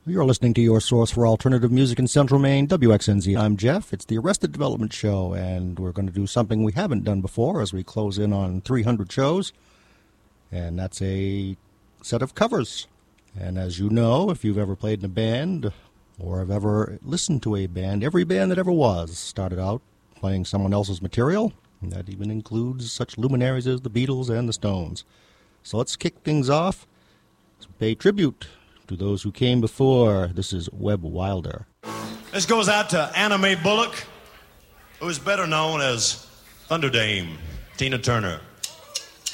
You're listening to your source for alternative music in Central Maine, WXNZ. I'm Jeff. It's the Arrested Development Show, and we're going to do something we haven't done before as we close in on 300 shows, and that's a set of covers. And as you know, if you've ever played in a band or have ever listened to a band, every band that ever was started out playing someone else's material, and that even includes such luminaries as the Beatles and the Stones. So let's kick things off. Let's pay tribute to those who came before. This is Webb Wilder. This goes out to Anna Mae Bullock, who is better known as Thunder Dame, Tina Turner.